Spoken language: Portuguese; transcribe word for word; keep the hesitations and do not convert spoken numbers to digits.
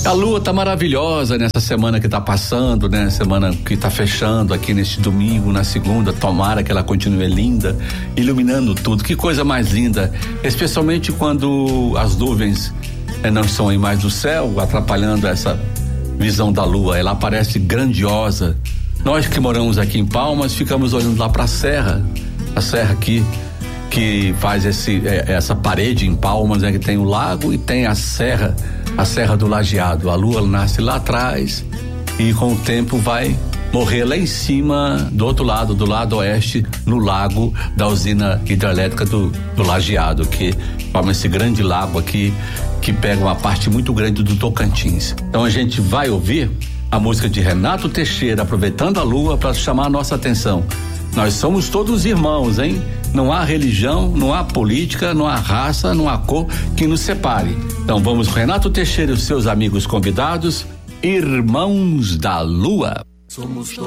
A lua tá maravilhosa nessa semana que tá passando, né? Semana que tá fechando aqui neste domingo, na segunda, tomara que ela continue linda, iluminando tudo. Que coisa mais linda, especialmente quando as nuvens eh, não estão aí mais do céu, atrapalhando essa visão da lua. Ela aparece grandiosa. Nós que moramos aqui em Palmas, ficamos olhando lá para a serra, a serra aqui que faz esse, eh, essa parede em Palmas, né? Que tem o lago e tem a serra, a Serra do Lajeado. A lua nasce lá atrás e com o tempo vai morrer lá em cima, do outro lado, do lado oeste, no lago da usina hidrelétrica do, do Lajeado, que forma esse grande lago aqui, que pega uma parte muito grande do Tocantins. Então a gente vai ouvir a música de Renato Teixeira, Aproveitando a Lua, para chamar a nossa atenção. Nós somos todos irmãos, hein? Não há religião, não há política, não há raça, não há cor que nos separe. Então vamos, Renato Teixeira e os seus amigos convidados, Irmãos da Lua. Somos